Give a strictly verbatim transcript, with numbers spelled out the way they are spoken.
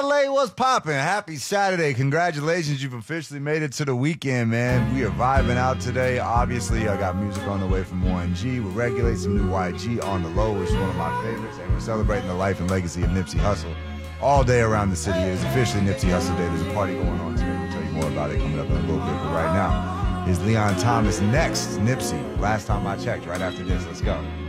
L A, what's poppin'? Happy Saturday. Congratulations, you've officially made it to the weekend, man. We are vibing out today. Obviously, I got music on the way from Warren G. We'll regulate some new Y G on the low, which is one of my favorites. And we're celebrating the life and legacy of Nipsey Hussle all day around the city. It is officially Nipsey Hussle Day. There's a party going on today. We'll tell you more about it coming up in a little bit. But right now is Leon Thomas next. Nipsey, last time I checked, right after this. Let's go.